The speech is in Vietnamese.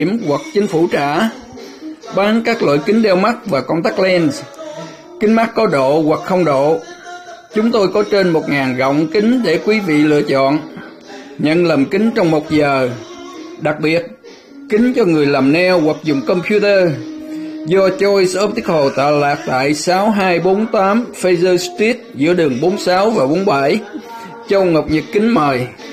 điểm hoặc chính phủ trả. Bán các loại kính đeo mắt và contact lens. Kính mắt có độ hoặc không độ. Chúng tôi có trên 1.000 gọng kính để quý vị lựa chọn. Nhận làm kính trong 1 giờ. Đặc biệt, kính cho người làm nail hoặc dùng computer. Do Choice Optical tọa lạc tại 6248 Fraser Street giữa đường 46 và 47. Châu Ngọc Nhật kính mời.